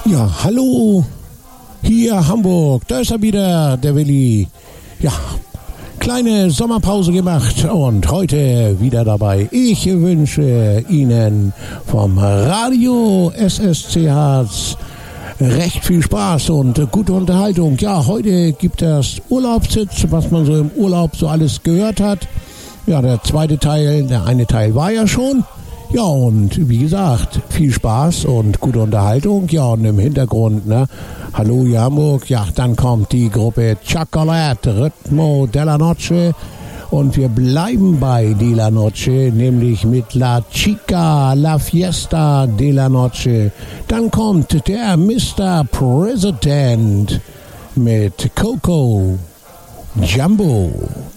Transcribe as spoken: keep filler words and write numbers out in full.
Ja, hallo, hier Hamburg, da ist er wieder, der Willi. Ja, kleine Sommerpause gemacht und heute wieder dabei. Ich wünsche Ihnen vom Radio S S C Harz recht viel Spaß und gute Unterhaltung. Ja, heute gibt es Urlaubssitz, was man so im Urlaub so alles gehört hat. Ja, der zweite Teil, der eine Teil war ja schon. Ja, und wie gesagt, viel Spaß und gute Unterhaltung. Ja, und im Hintergrund, ne, hallo hier Hamburg, ja, dann kommt die Gruppe Chocolate, Ritmo della Noche. Und wir bleiben bei de la Noche, nämlich mit La Chica, La Fiesta de la Noche. Dann kommt der Mister President mit Coco Jumbo.